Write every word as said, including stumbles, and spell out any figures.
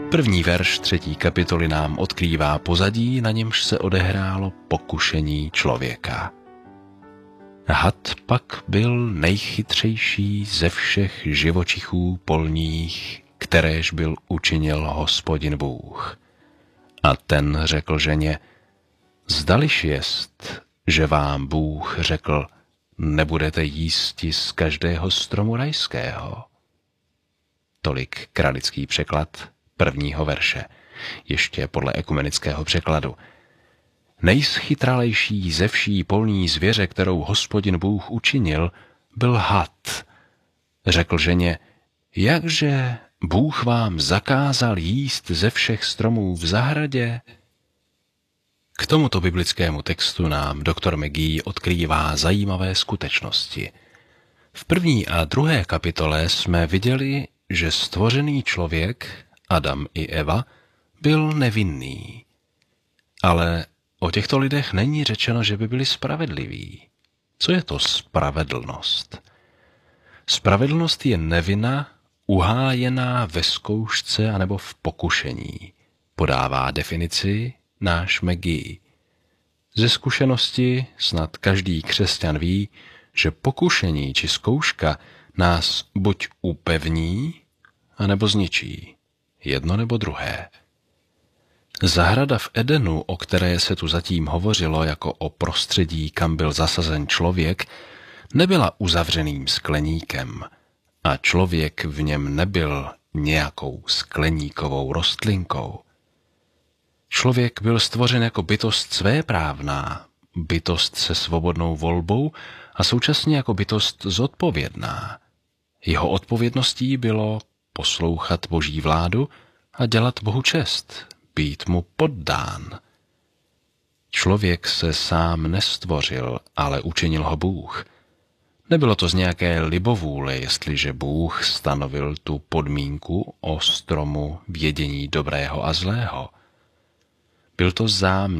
První verš třetí kapitoly nám odkrývá pozadí, na němž se odehrálo pokušení člověka. Had pak byl nejchytřejší ze všech živočichů polních, kteréž byl učinil Hospodin Bůh. A ten řekl ženě, zdališ jest, že vám Bůh řekl, nebudete jísti z každého stromu rajského. Tolik kralický překlad prvního verše, ještě podle ekumenického překladu. Nejschytralejší ze vší polní zvěře, kterou Hospodin Bůh učinil, byl had. Řekl ženě, jakže Bůh vám zakázal jíst ze všech stromů v zahradě? K tomuto biblickému textu nám doktor McGee odkrývá zajímavé skutečnosti. V první a druhé kapitole jsme viděli, že stvořený člověk, Adam i Eva, byl nevinný. Ale o těchto lidech není řečeno, že by byli spravedliví. Co je to spravedlnost? Spravedlnost je nevina, uhájená ve zkoušce anebo v pokušení. Podává definici náš McGee. Ze zkušenosti snad každý křesťan ví, že pokušení či zkouška nás buď upevní, anebo zničí. Jedno nebo druhé. Zahrada v Edenu, o které se tu zatím hovořilo jako o prostředí, kam byl zasazen člověk, nebyla uzavřeným skleníkem a člověk v něm nebyl nějakou skleníkovou rostlinkou. Člověk byl stvořen jako bytost svéprávná, bytost se svobodnou volbou a současně jako bytost zodpovědná. Jeho odpovědností bylo poslouchat Boží vládu a dělat Bohu čest, být mu poddán. Člověk se sám nestvořil, ale učinil ho Bůh. Nebylo to z nějaké libovůle, jestliže Bůh stanovil tu podmínku o stromu vědění dobrého a zlého. Byl to záměr.